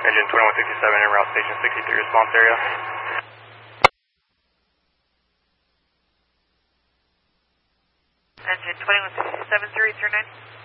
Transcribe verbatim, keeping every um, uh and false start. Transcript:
Engine twenty-one sixty-seven en route station sixty-three response area. Engine twenty-one sixty-seven, three three nine.